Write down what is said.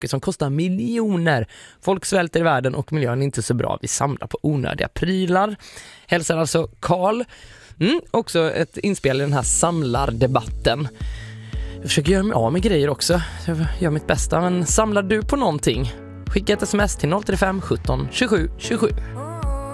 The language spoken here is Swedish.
saker som kostar miljoner. Folk svälter i världen och miljön är inte så bra. Vi samlar på onödiga prylar. Hälsar alltså Carl. Också ett inspel i den här samlardebatten. Jag försöker göra mig av med grejer också. Jag gör mitt bästa. Men samlar du på någonting? Skicka ett sms till 035 17 27 27.